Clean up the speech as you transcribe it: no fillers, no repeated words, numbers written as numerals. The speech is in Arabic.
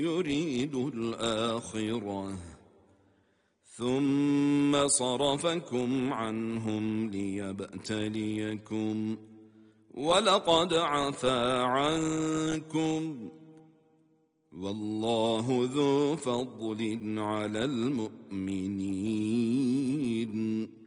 يريد الآخرة ثم صرفكم عنهم ليبتليكم ولقد عفا عنكم والله ذو فضل على المؤمنين